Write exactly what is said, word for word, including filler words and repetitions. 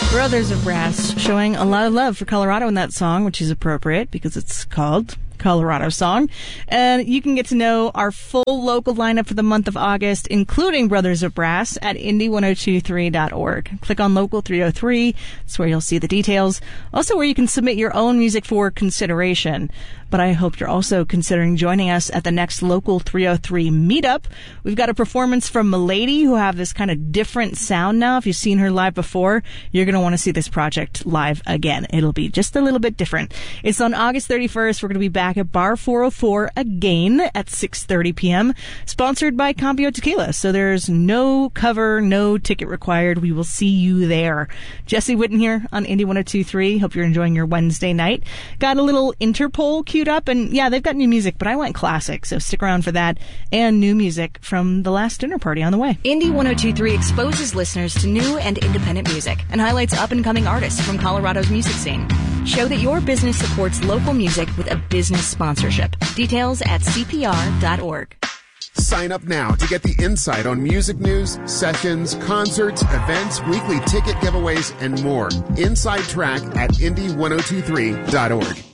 Brothers of Brass showing a lot of love for Colorado in that song, which is appropriate because it's called Colorado Song. And you can get to know our full local lineup for the month of August, including Brothers of Brass, at indy ten twenty-three dot org. Click on Local three oh three. That's where you'll see the details. Also where you can submit your own music for consideration. But I hope you're also considering joining us at the next Local three oh three meetup. We've got a performance from Milady, who have this kind of different sound now. If you've seen her live before, you're going to want to see this project live again. It'll be just a little bit different. It's on August thirty-first. We're going to be back at Bar four oh four again at six thirty p.m. Sponsored by Cambio Tequila. So there's no cover, no ticket required. We will see you there. Jesse Witten here on Indy ten twenty-three. Hope you're enjoying your Wednesday night. Got a little Interpol queued up, and yeah, they've got new music, but I went classic, so stick around for that, and new music from the last dinner party on the way. Indy ten twenty-three exposes listeners to new and independent music and highlights up-and-coming artists from Colorado's music scene. Show that your business supports local music with a business sponsorship. Details at c p r dot org. Sign up now to get the insight on music news, sessions, concerts, events, weekly ticket giveaways, and more. Inside Track at indy ten twenty-three dot org.